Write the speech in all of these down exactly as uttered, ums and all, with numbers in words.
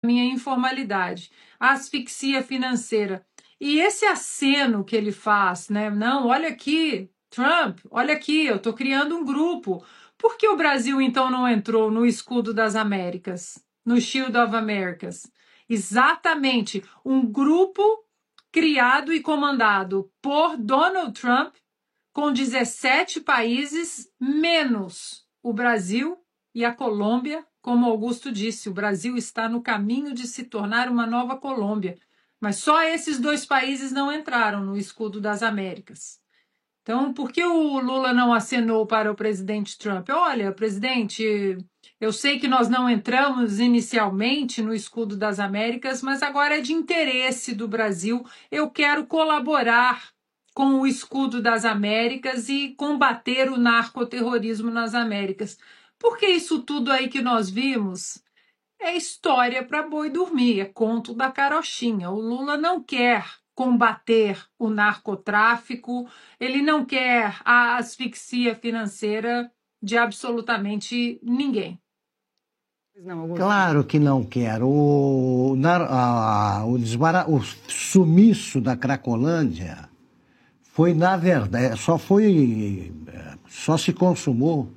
minha informalidade, a asfixia financeira. E esse aceno que ele faz, né? Não, olha aqui, Trump, olha aqui, eu estou criando um grupo. Por que o Brasil, então, não entrou no escudo das Américas, no Shield of Americas? Exatamente, um grupo criado e comandado por Donald Trump, com dezessete países, menos o Brasil e a Colômbia. Como Augusto disse, o Brasil está no caminho de se tornar uma nova Colômbia. Mas só esses dois países não entraram no escudo das Américas. Então, por que o Lula não acenou para o presidente Trump? Olha, presidente, eu sei que nós não entramos inicialmente no escudo das Américas, mas agora é de interesse do Brasil. Eu quero colaborar com o escudo das Américas e combater o narcoterrorismo nas Américas. Porque isso tudo aí que nós vimos é história para boi dormir, é conto da carochinha. O Lula não quer combater o narcotráfico, ele não quer a asfixia financeira de absolutamente ninguém. Não, claro que não quer. O, a, o, desbara, o sumiço da Cracolândia foi, na verdade, só foi, só se consumou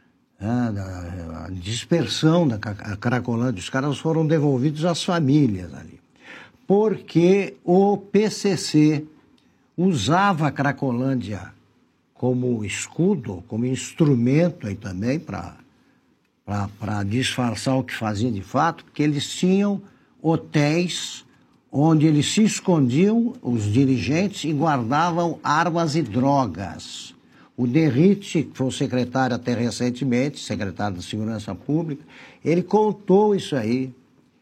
a dispersão da Cracolândia. Os caras foram devolvidos às famílias ali. Porque o P C C usava a Cracolândia como escudo, como instrumento aí também para para disfarçar o que fazia de fato, porque eles tinham hotéis onde eles se escondiam, os dirigentes, e guardavam armas e drogas. O Derrite, que foi o secretário até recentemente, secretário da Segurança Pública, ele contou isso aí.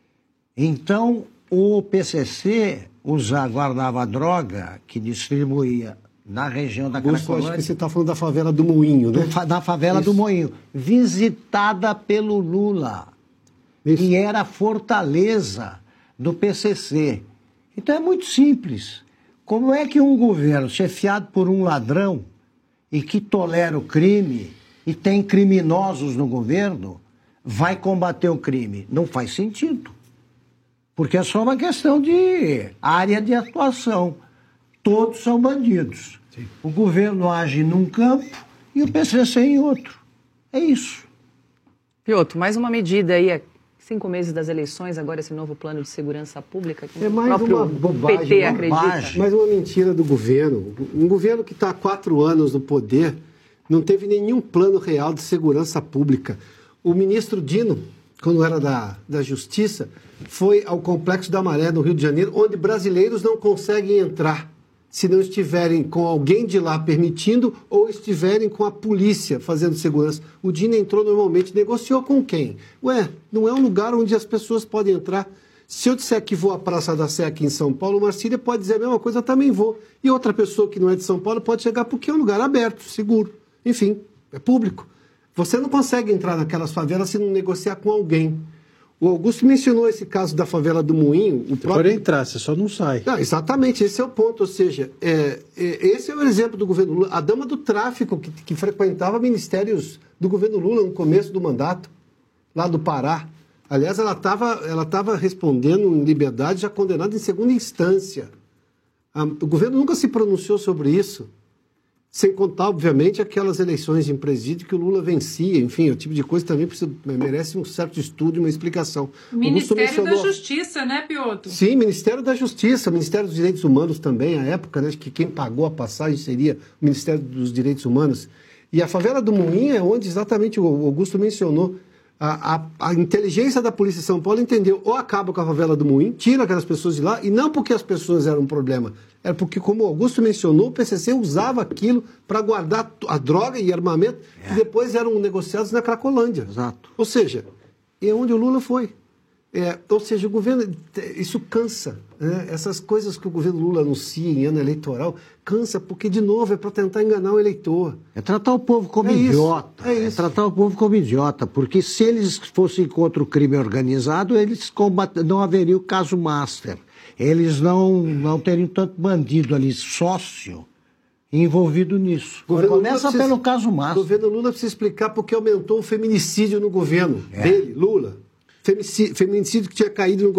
Então, o P C C usa, guardava droga que distribuía na região da Cracolândia. Acho que você está falando da favela do Moinho, né? Do, da favela Isso. do Moinho, visitada pelo Lula. Isso. E era a fortaleza do P C C. Então é muito simples. Como é que um governo chefiado por um ladrão e que tolera o crime e tem criminosos no governo vai combater o crime? Não faz sentido. Porque é só uma questão de área de atuação. Todos são bandidos. Sim. O governo age num campo e o P C C em outro. É isso. Piotr, mais uma medida aí, é cinco meses das eleições, agora esse novo plano de segurança pública. Que é mais uma bobagem, P T uma acredita. Bobagem. Mais uma mentira do governo. Um governo que está há quatro anos no poder não teve nenhum plano real de segurança pública. O ministro Dino, quando era da, da Justiça, foi ao Complexo da Maré, no Rio de Janeiro, onde brasileiros não conseguem entrar se não estiverem com alguém de lá permitindo ou estiverem com a polícia fazendo segurança. O Dino entrou normalmente, negociou com quem? Ué, não é um lugar onde as pessoas podem entrar. Se eu disser que vou à Praça da Sé aqui em São Paulo, o Marcília pode dizer a mesma coisa, eu também vou. E outra pessoa que não é de São Paulo pode chegar porque é um lugar aberto, seguro. Enfim, é público. Você não consegue entrar naquelas favelas se não negociar com alguém. O Augusto mencionou esse caso da favela do Moinho. O você próprio... pode entrar, você só não sai. Não, exatamente, esse é o ponto. Ou seja, é, é, esse é o exemplo do governo Lula. A dama do tráfico que, que frequentava ministérios do governo Lula no começo do mandato, lá do Pará. Aliás, ela estava ela tava respondendo em liberdade, já condenada em segunda instância. A, o governo nunca se pronunciou sobre isso. Sem contar, obviamente, aquelas eleições em presídio que o Lula vencia, enfim, o tipo de coisa também precisa, merece um certo estudo e uma explicação. Ministério mencionou... da Justiça, né, Piotr? Sim, Ministério da Justiça, Ministério dos Direitos Humanos também, à época, né, que quem pagou a passagem seria o Ministério dos Direitos Humanos. E a favela do Moinho é onde exatamente o Augusto mencionou. A, a, a inteligência da Polícia de São Paulo entendeu, ou acaba com a favela do Moinho, tira aquelas pessoas de lá, e não porque as pessoas eram um problema, era porque, como o Augusto mencionou, o P C C usava aquilo para guardar a droga e armamento é. que depois eram negociados na Cracolândia. Exato. Ou seja, é onde o Lula foi. É, ou seja, o governo, isso cansa. Né? Essas coisas que o governo Lula anuncia em ano eleitoral, cansa, porque, de novo, é para tentar enganar o eleitor. É tratar o povo como é idiota. Isso, é, isso. é tratar o povo como idiota, porque se eles fossem contra o crime organizado, eles combat... não haveria o caso Master. Eles não, não teriam tanto bandido ali, sócio, envolvido nisso. Começa precisa, pelo caso Master. O governo Lula precisa explicar porque aumentou o feminicídio no governo é. dele, Lula. Feminicídio, feminicídio que tinha caído no